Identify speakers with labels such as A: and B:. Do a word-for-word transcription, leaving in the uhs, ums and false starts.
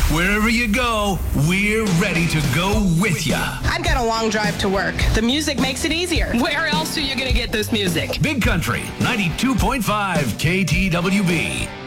A: Wherever you go, we're ready to go with ya.
B: I've got a long drive to work. The music makes it easier.
C: Where else are you going to get this music?
A: Big Country, ninety-two point five K T W B.